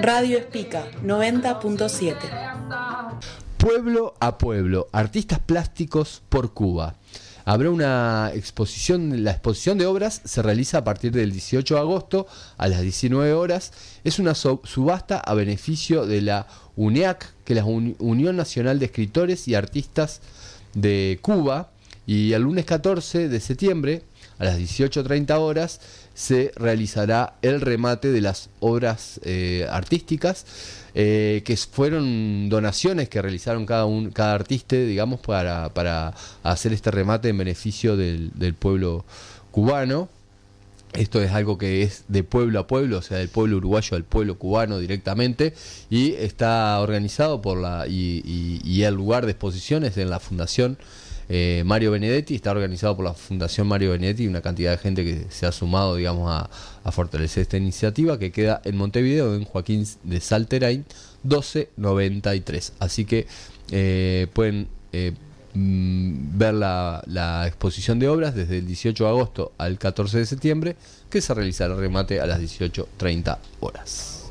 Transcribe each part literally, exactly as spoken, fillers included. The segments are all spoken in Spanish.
Radio Espica noventa punto siete. Pueblo a pueblo, artistas plásticos por Cuba. Habrá una exposición, la exposición de obras se realiza a partir del dieciocho de agosto a las diecinueve horas. Es una subasta a beneficio de la U N E A C, que es la Unión Nacional de Escritores y Artistas de Cuba, y el lunes catorce de septiembre a las dieciocho treinta horas se realizará el remate de las obras eh, artísticas eh, que fueron donaciones que realizaron cada un, cada artista, digamos, para, para hacer este remate en beneficio del, del pueblo cubano. Esto es algo que es de pueblo a pueblo, o sea, del pueblo uruguayo al pueblo cubano directamente, y está organizado por la y, y, y el lugar de exposición es en la Fundación Eh, Mario Benedetti. Está organizado por la Fundación Mario Benedetti, una cantidad de gente que se ha sumado, digamos, a, a fortalecer esta iniciativa, que queda en Montevideo, en Joaquín de Salterain doce noventa y tres. Así que eh, pueden eh, mm, ver la, la exposición de obras desde el dieciocho de agosto al catorce de septiembre, que se realizará el remate a las dieciocho treinta horas.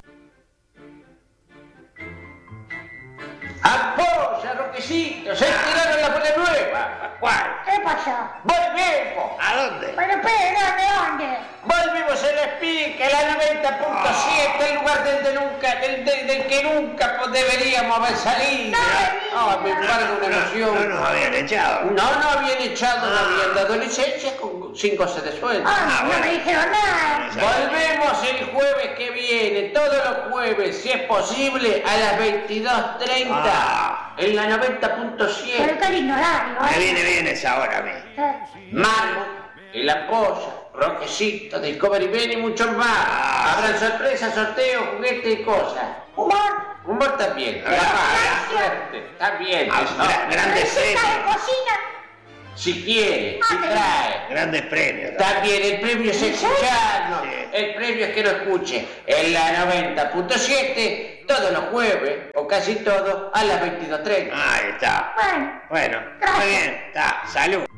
¡Apoya, Roquecito! ¡Se tiraron la bola nueva! ¿Cuál? ¿Qué pasó? ¡Volvemos! ¿A dónde? Pero espera, ¿de dónde? Volvimos a la Espica, la noventa punto siete, el lugar del, de nunca, del, del, del que nunca pues, deberíamos haber salido. No, me embarga una emoción. No nos habían echado. No, no habían echado, no habían dado licencia con sin cosas de sueldo. Ah, no bueno. me dijeron nada. Volvemos el jueves que viene, todos los jueves, si es posible, a las veintidós treinta, Ah. en la noventa punto Pero siete. qué lindo horario, Me ¿eh? viene bien esa hora a mí. Eh, Marmo, El Ampolla, Roquecito, Discovery Ben y muchos más. Ah. Habrán sorpresas, sorteos, juguetes y cosas. Humor, Humor también. Ah, La suerte, también. Ah, eso. gra- grandes receta de premios. cocina. Si quiere, si Ah, trae. Grandes premios. También el premio es escucharnos. Sí. El premio es que lo escuche en la noventa punto siete todos los jueves, o casi todos, a las veintidós treinta. Ahí está. Bueno, Bueno, Gracias. muy bien. Está. Salud.